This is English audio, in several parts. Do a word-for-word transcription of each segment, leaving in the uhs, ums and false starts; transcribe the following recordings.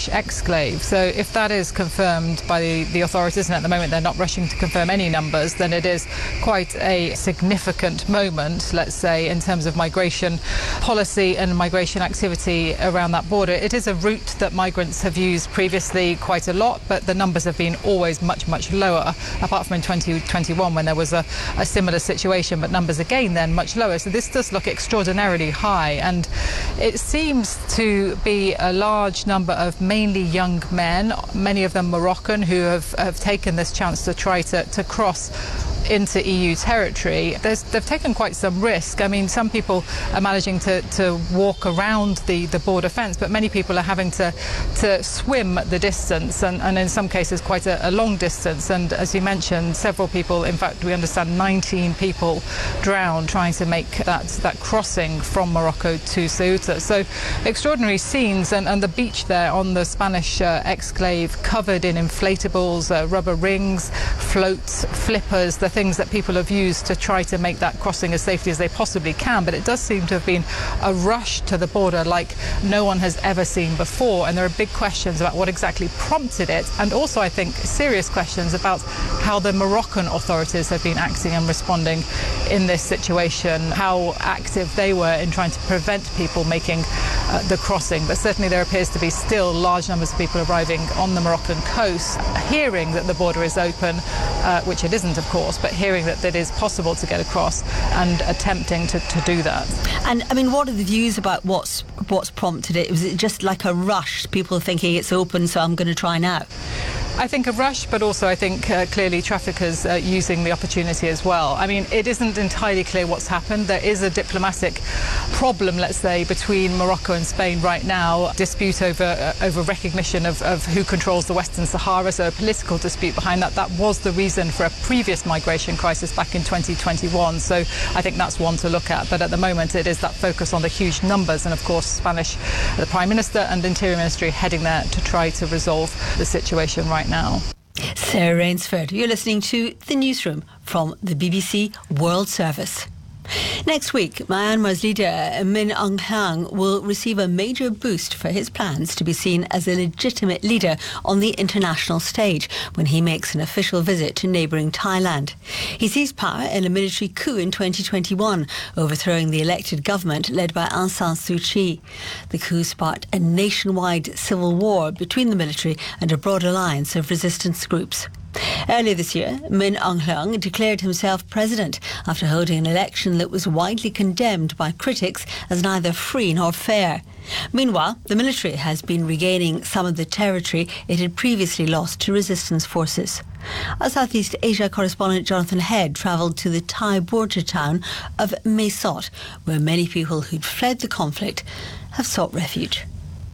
Spanish exclave. So if that is confirmed by the, the authorities, and at the moment they're not rushing to confirm any numbers, then it is quite a significant moment, let's say, in terms of migration policy and migration activity around that border. It is a route that migrants have used previously quite a lot, but the numbers have been always much, much lower, apart from in twenty twenty-one when there was a, a similar situation, but numbers again then much lower. So this does look extraordinarily high, and it seems to be a large number of mainly young men, many of them Moroccan, who have, have taken this chance to try to, to cross into E U territory. There's, they've taken quite some risk. I mean, some people are managing to, to walk around the, the border fence, but many people are having to, to swim the distance, and, and in some cases quite a, a long distance. And as you mentioned, several people, in fact, we understand nineteen people drowned trying to make that, that crossing from Morocco to Ceuta. So extraordinary scenes, and, and the beach there on the Spanish uh, exclave covered in inflatables, uh, rubber rings, floats, flippers, the things that people have used to try to make that crossing as safely as they possibly can. But it does seem to have been a rush to the border like no one has ever seen before, and there are big questions about what exactly prompted it, and also I think serious questions about how the Moroccan authorities have been acting and responding in this situation, how active they were in trying to prevent people making uh, the crossing. But certainly there appears to be still large numbers of people arriving on the Moroccan coast, hearing that the border is open, uh, which it isn't of course, but hearing that it is possible to get across and attempting to, to do that. And I mean, what are the views about what's what's prompted it? Was it just like a rush, people thinking it's open, so I'm going to try now? I think a rush, but also I think uh, clearly traffickers uh, using the opportunity as well. I mean, it isn't entirely clear what's happened. There is a diplomatic problem, let's say, between Morocco and Spain right now, dispute over uh, over recognition of, of who controls the Western Sahara, so a political dispute behind that. That was the reason for a previous migration crisis back in twenty twenty-one, so I think that's one to look at. But at the moment it is that focus on the huge numbers, and of course Spanish, the Prime Minister and Interior Ministry heading there to try to resolve the situation right now. Sarah Rainsford, you're listening to The Newsroom from the B B C World Service. Next week, Myanmar's leader Min Aung Hlaing will receive a major boost for his plans to be seen as a legitimate leader on the international stage when he makes an official visit to neighbouring Thailand. He seized power in a military coup in twenty twenty-one, overthrowing the elected government led by Aung San Suu Kyi. The coup sparked a nationwide civil war between the military and a broad alliance of resistance groups. Earlier this year, Min Aung Hlaing declared himself president after holding an election that was widely condemned by critics as neither free nor fair. Meanwhile, the military has been regaining some of the territory it had previously lost to resistance forces. Our Southeast Asia correspondent Jonathan Head travelled to the Thai border town of Mae Sot, where many people who'd fled the conflict have sought refuge.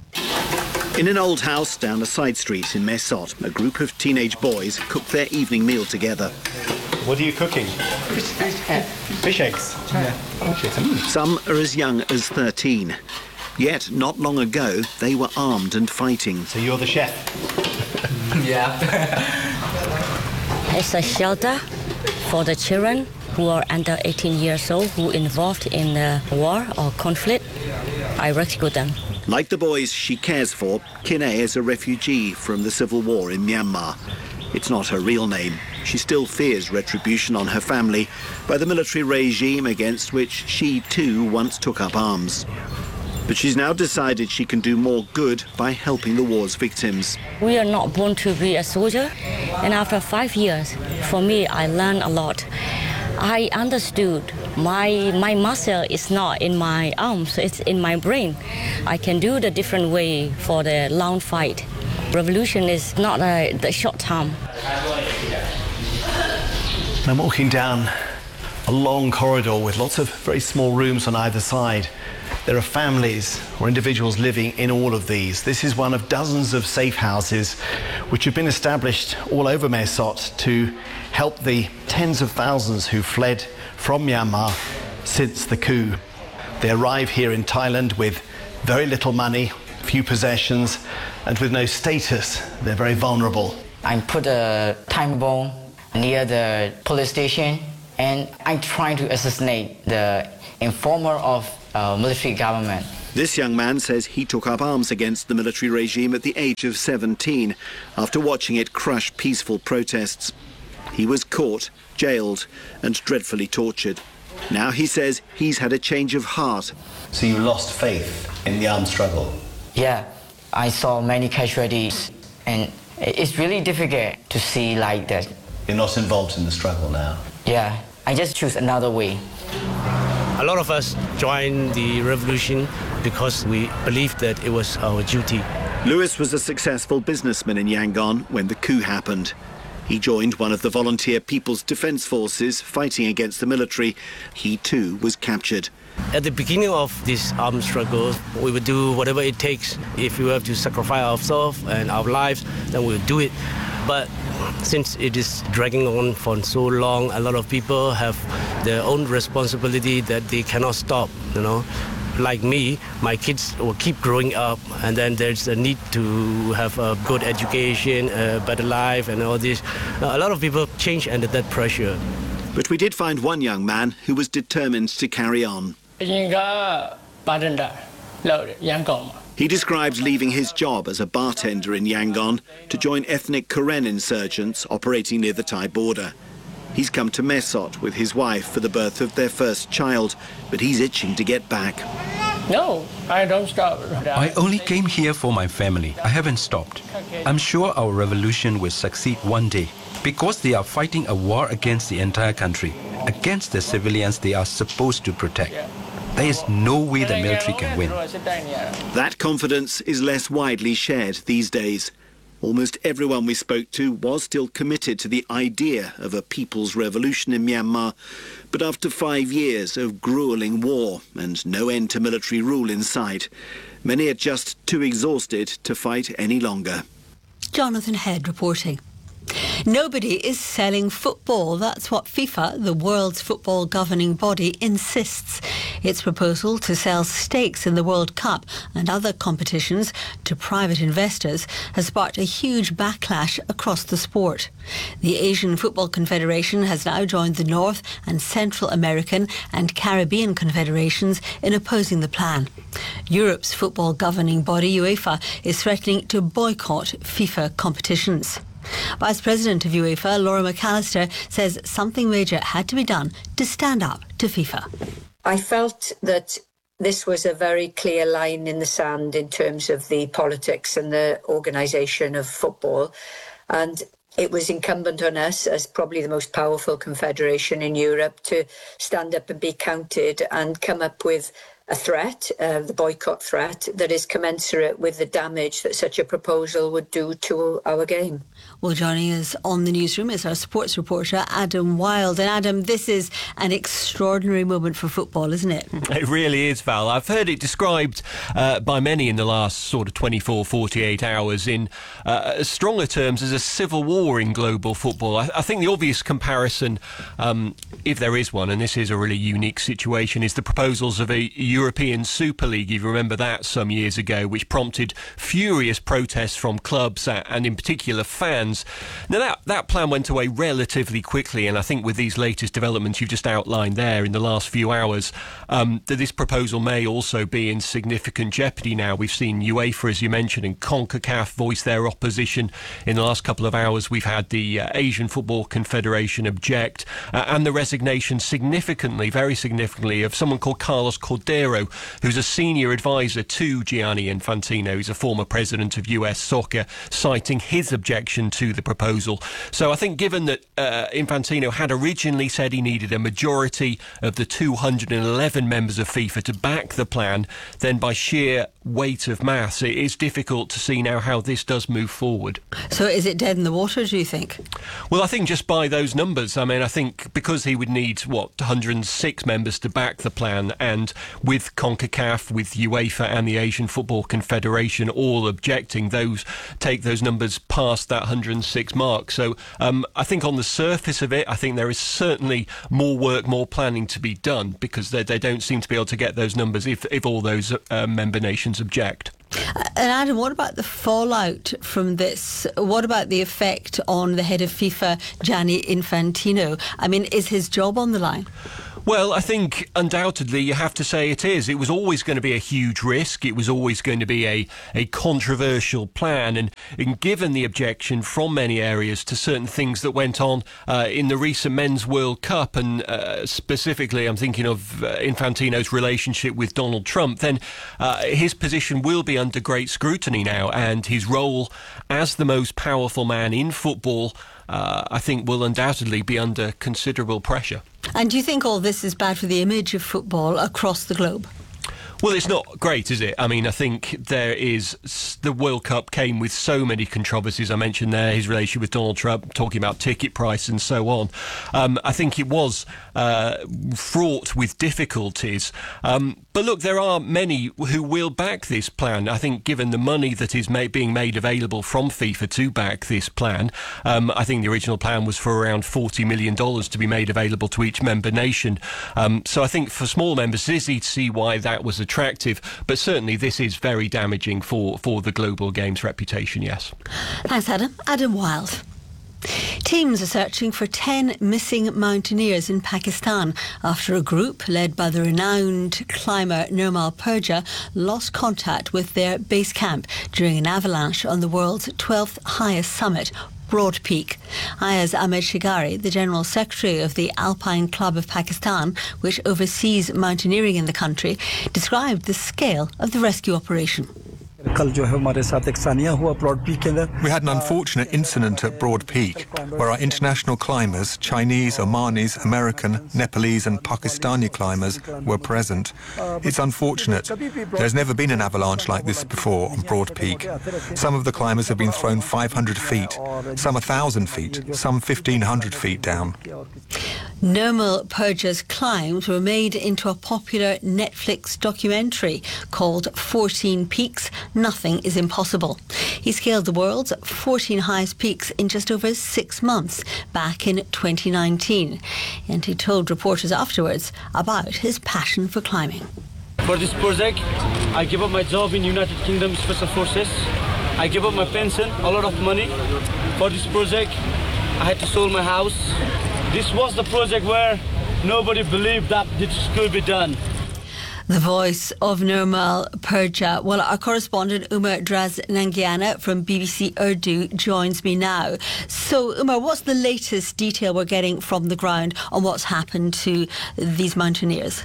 In an old house down a side street in Mae Sot, a group of teenage boys cook their evening meal together. What are you cooking? Fish, fish, fish eggs. Yeah. Some are as young as thirteen. Yet, not long ago, they were armed and fighting. So you're the chef? Yeah. It's a shelter for the children who are under eighteen years old who involved in the war or conflict. I rescue them. Like the boys she cares for, Kine is a refugee from the civil war in Myanmar. It's not her real name. She still fears retribution on her family by the military regime against which she too once took up arms. But she's now decided she can do more good by helping the war's victims. We are not born to be a soldier, and after five years, for me, I learned a lot. I understood my my muscle is not in my arms, it's in my brain. I can do the different way for the long fight. Revolution is not a, the short term. I'm walking down a long corridor with lots of very small rooms on either side. There are families or individuals living in all of these. This is one of dozens of safe houses which have been established all over Mae Sot to help the tens of thousands who fled from Myanmar since the coup. They arrive here in Thailand with very little money, few possessions, and with no status. They're very vulnerable. I put a time bomb near the police station, and I'm trying to assassinate the informer of uh, military government. This young man says he took up arms against the military regime at the age of seventeen after watching it crush peaceful protests. He was caught, jailed and dreadfully tortured. Now he says he's had a change of heart. So you lost faith in the armed struggle? Yeah, I saw many casualties and it's really difficult to see like that. You're not involved in the struggle now? Yeah, I just choose another way. A lot of us joined the revolution because we believed that it was our duty. Lewis was a successful businessman in Yangon when the coup happened. He joined one of the volunteer People's Defence Forces fighting against the military. He too was captured. At the beginning of this armed struggle, we would do whatever it takes. If we have to sacrifice ourselves and our lives, then we'll do it. But since it is dragging on for so long, a lot of people have their own responsibility that they cannot stop, you know. Like me, my kids will keep growing up, and then there's a need to have a good education, a better life, and all this. A lot of people change under that pressure. But we did find one young man who was determined to carry on. He describes leaving his job as a bartender in Yangon to join ethnic Karen insurgents operating near the Thai border. He's come to Mesot with his wife for the birth of their first child, but he's itching to get back. No, I don't stop. I only came here for my family. I haven't stopped. I'm sure our revolution will succeed one day because they are fighting a war against the entire country, against the civilians they are supposed to protect. There is no way the military can win. That confidence is less widely shared these days. Almost everyone we spoke to was still committed to the idea of a people's revolution in Myanmar. But after five years of grueling war and no end to military rule in sight, many are just too exhausted to fight any longer. Jonathan Head reporting. Nobody is selling football. That's what FIFA, the world's football governing body, insists. Its proposal to sell stakes in the World Cup and other competitions to private investors has sparked a huge backlash across the sport. The Asian Football Confederation has now joined the North and Central American and Caribbean confederations in opposing the plan. Europe's football governing body, UEFA, is threatening to boycott FIFA competitions. Vice President of UEFA, Laura McAllister, says something major had to be done to stand up to FIFA. I felt that this was a very clear line in the sand in terms of the politics and the organisation of football. And it was incumbent on us, as probably the most powerful confederation in Europe, to stand up and be counted and come up with a threat, uh, the boycott threat, that is commensurate with the damage that such a proposal would do to our game. Well, joining us on the newsroom is our sports reporter, Adam Wilde. And Adam, this is an extraordinary moment for football, isn't it? It really is, Val. I've heard it described uh, by many in the last sort of twenty-four, forty-eight hours in uh, stronger terms as a civil war in global football. I, I think the obvious comparison, um, if there is one, and this is a really unique situation, is the proposals of a European Super League. You remember that some years ago, which prompted furious protests from clubs and in particular fans. Now that, that plan went away relatively quickly, and I think with these latest developments you've just outlined there in the last few hours, um, that this proposal may also be in significant jeopardy now. We've seen UEFA, as you mentioned, and CONCACAF voice their opposition. In the last couple of hours we've had the uh, Asian Football Confederation object, uh, and the resignation significantly, very significantly, of someone called Carlos Cordero, who's a senior advisor to Gianni Infantino. He's a former president of U S Soccer, citing his objection to the proposal. So I think given that uh, Infantino had originally said he needed a majority of the two hundred eleven members of FIFA to back the plan, then by sheer weight of mass it is difficult to see now how this does move forward. So is it dead in the water, do you think? Well, I think just by those numbers, I mean, I think because he would need, what, one hundred six members to back the plan, and with CONCACAF, with UEFA and the Asian Football Confederation all objecting, those take those numbers past that one hundred six mark. So um, I think on the surface of it, I think there is certainly more work, more planning to be done, because they, they don't seem to be able to get those numbers if, if all those uh, member nations object. And Adam, what about the fallout from this? What about the effect on the head of FIFA, Gianni Infantino? I mean, is his job on the line? Well, I think undoubtedly you have to say it is. It was always going to be a huge risk. It was always going to be a, a controversial plan. And, and given the objection from many areas to certain things that went on uh, in the recent Men's World Cup, and uh, specifically I'm thinking of uh, Infantino's relationship with Donald Trump, then uh, his position will be under great scrutiny now. And his role as the most powerful man in football, uh, I think, will undoubtedly be under considerable pressure. And do you think all this is bad for the image of football across the globe? Well, it's not great, is it? I mean, I think there is... The World Cup came with so many controversies. I mentioned there his relationship with Donald Trump, talking about ticket price and so on. Um, I think it was uh, fraught with difficulties. Um, but look, there are many who will back this plan. I think given the money that is ma- being made available from FIFA to back this plan, um, I think the original plan was for around forty million dollars to be made available to each member nation. Um, so I think for small members, it's easy to see why that was attractive, but certainly this is very damaging for, for the global games reputation, yes. Thanks, Adam. Adam Wild. Teams are searching for ten missing mountaineers in Pakistan after a group led by the renowned climber Nirmal Purja lost contact with their base camp during an avalanche on the world's twelfth highest summit, Broad Peak. Ayaz Ahmed Shigari, the General Secretary of the Alpine Club of Pakistan, which oversees mountaineering in the country, described the scale of the rescue operation. We had an unfortunate incident at Broad Peak where our international climbers, Chinese, Omanis, American, Nepalese and Pakistani climbers were present. It's unfortunate. There's never been an avalanche like this before on Broad Peak. Some of the climbers have been thrown five hundred feet, some one thousand feet, some fifteen hundred feet down. Nirmal Purja's climbs were made into a popular Netflix documentary called fourteen Peaks, Nothing is Impossible. He scaled the world's fourteen highest peaks in just over six months back in twenty nineteen. And he told reporters afterwards about his passion for climbing. For this project, I give up my job in United Kingdom Special Forces. I give up my pension, a lot of money. For this project, I had to sell my house. This was the project where nobody believed that this could be done. The voice of Nirmal Purja. Well, our correspondent Umar Draz Nangiana from B B C Urdu joins me now. So, Umar, what's the latest detail we're getting from the ground on what's happened to these mountaineers?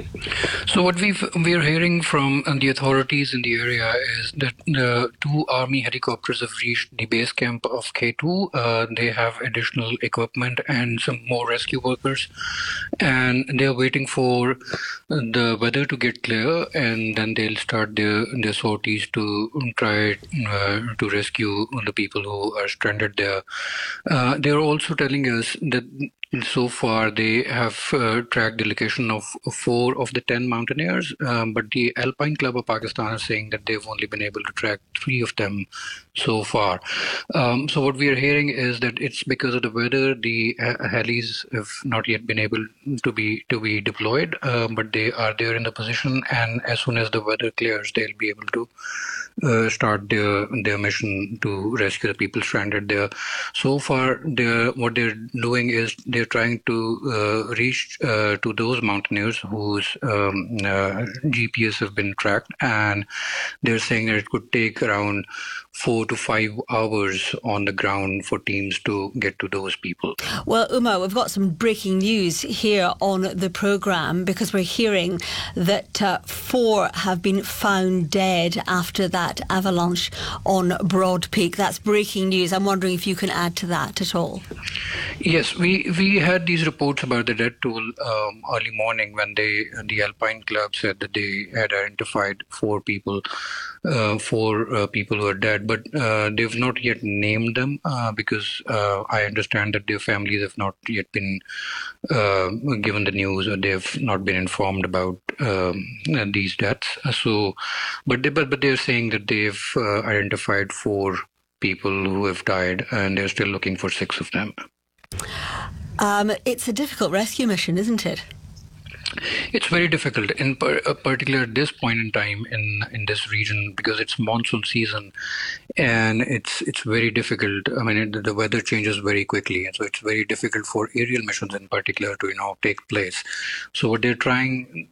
So what we've, we're hearing from the authorities in the area is that the two army helicopters have reached the base camp of K two. Uh, they have additional equipment and some more rescue workers. And they're waiting for the weather to get clear, and then they'll start their, their sorties to try uh, to rescue the people who are stranded there. Uh, they're also telling us that so far they have uh, tracked the location of four of the ten mountaineers, um, but the Alpine Club of Pakistan is saying that they've only been able to track three of them so far. Um, so what we are hearing is that it's because of the weather. The uh, helis have not yet been able to be to be deployed, uh, but they are there in the position, and as soon as the weather clears, they'll be able to uh, start their their mission to rescue the people stranded there. So far, they're, what they're doing is they're trying to uh, reach uh, to those mountaineers whose um, uh, G P S have been tracked, and they're saying that it could take around four to five hours on the ground for teams to get to those people. Well, Umar, we've got some breaking news here on the programme because we're hearing that uh, four have been found dead after that avalanche on Broad Peak. That's breaking news. I'm wondering if you can add to that at all. Yes, we, we had these reports about the death toll um, early morning when they the Alpine Club said that they had identified four people, uh, four uh, people who are dead. But uh, they've not yet named them uh, because uh, I understand that their families have not yet been uh, given the news, or they've not been informed about um, these deaths. So, but they, but but they're saying that they've uh, identified four people who have died, and they're still looking for six of them. Um, it's a difficult rescue mission, isn't it? It's very difficult, in per, uh, particular at this point in time in, in this region, because it's monsoon season, and it's it's very difficult. I mean, it, the weather changes very quickly, and so it's very difficult for aerial missions in particular to you know take place. So what they're trying.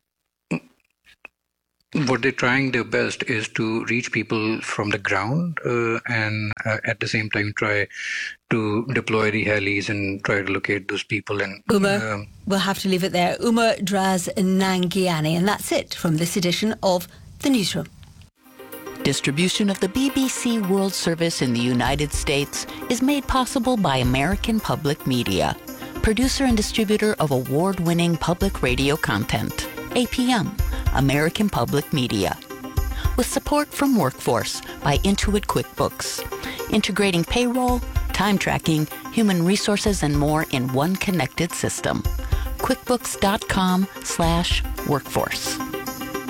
What they're trying their best is to reach people from the ground uh, and uh, at the same time try to deploy the helis and try to locate those people. And Umar, um, we'll have to leave it there. Umar Draz Nangiani. And that's it from this edition of The Newsroom. Distribution of the B B C World Service in the United States is made possible by American Public Media, producer and distributor of award-winning public radio content, A P M. American Public Media. With support from Workforce by Intuit QuickBooks, integrating payroll, time tracking, human resources, and more in one connected system. QuickBooks.com slash workforce.